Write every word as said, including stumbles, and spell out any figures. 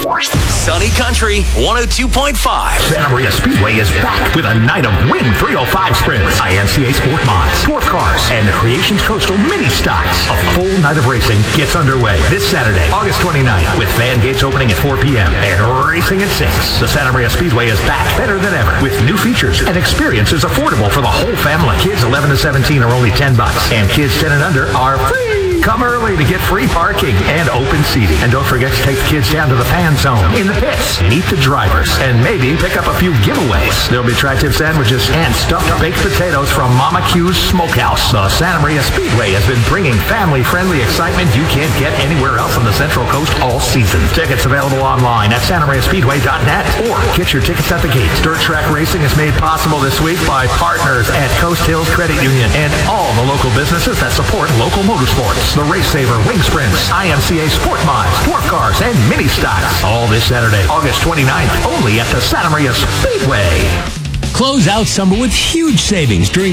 Sunny Country one oh two point five. Santa Maria Speedway is back with a night of Win three oh five sprints, I M C A Sport Mods, Dwarf Cars, and the Creations Coastal Mini Stocks. A full night of racing gets underway this Saturday, August twenty-ninth, with fan gates opening at four p.m. and racing at six. The Santa Maria Speedway is back better than ever with new features and experiences affordable for the whole family. Kids eleven to seventeen are only ten bucks, and kids ten and under are free. Come early to get free parking and open seating. And don't forget to take the kids down to the fan zone in the pits. Meet the drivers and maybe pick up a few giveaways. There'll be tri-tip sandwiches and stuffed baked potatoes from Mama Q's Smokehouse. The Santa Maria Speedway has been bringing family-friendly excitement you can't get anywhere else on the Central Coast all season. Tickets available online at santa maria speedway dot net or get your tickets at the gates. Dirt track racing is made possible this week by partners at Coast Hills Credit Union and all the local businesses that support local motorsports. The Race Saver, Wing Sprints, I M C A Sport Mods, Dwarf Cars, and Mini Stocks. All this Saturday, August twenty-ninth, only at the Santa Maria Speedway. Close out summer with huge savings during